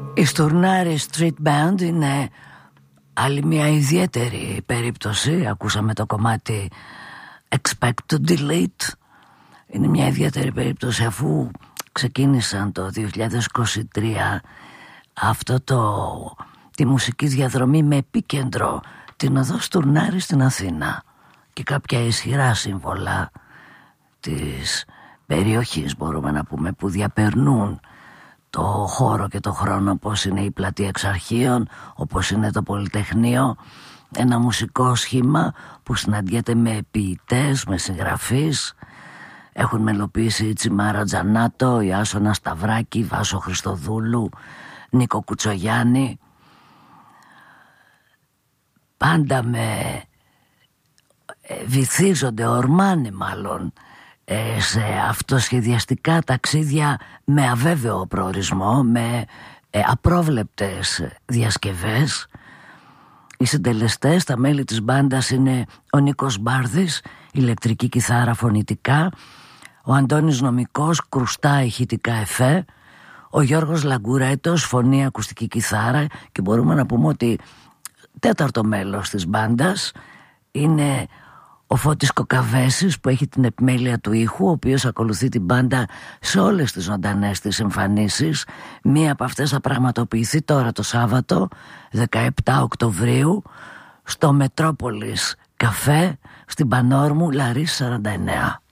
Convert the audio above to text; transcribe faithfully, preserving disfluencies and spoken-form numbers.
Η Στουρνάρη Street Band είναι άλλη μια ιδιαίτερη περίπτωση. Ακούσαμε το κομμάτι Expect to Delete. Είναι μια ιδιαίτερη περίπτωση αφού ξεκίνησαν το δύο χιλιάδες είκοσι τρία αυτό το, τη μουσική διαδρομή με επίκεντρο την οδό Στουρνάρη στην Αθήνα και κάποια ισχυρά σύμβολα της περιοχής, μπορούμε να πούμε, που διαπερνούν το χώρο και το χρόνο, όπως είναι η Πλατεία Εξαρχείων, όπως είναι το Πολυτεχνείο. Ένα μουσικό σχήμα που συναντιέται με ποιητές, με συγγραφείς. Έχουν μελοποιήσει η Τσιμάρα Τζανάτο, η Άσονα Σταυράκη, Βάσο Χριστοδούλου, Νίκο Κουτσογιάννη. Πάντα με βυθίζονται, ορμάνε μάλλον σε αυτοσχεδιαστικά ταξίδια με αβέβαιο προορισμό, με απρόβλεπτες διασκευές. Οι συντελεστές, τα μέλη της μπάντας είναι ο Νίκος Μπάρδης, ηλεκτρική κιθάρα φωνητικά, ο Αντώνης Νομικός, κρουστά ηχητικά εφέ, ο Γιώργος Λαγκουρέτος, φωνή ακουστική κιθάρα, και μπορούμε να πούμε ότι τέταρτο μέλος της μπάντας είναι ο Φώτης Κοκαβέσης, που έχει την επιμέλεια του ήχου, ο οποίος ακολουθεί την μπάντα σε όλες τις ζωντανές της εμφανίσεις. Μία από αυτές θα πραγματοποιηθεί τώρα το Σάββατο δεκαεπτά Οκτωβρίου στο Μετρόπολης Καφέ στην Πανόρμου Λαρίς σαράντα εννέα.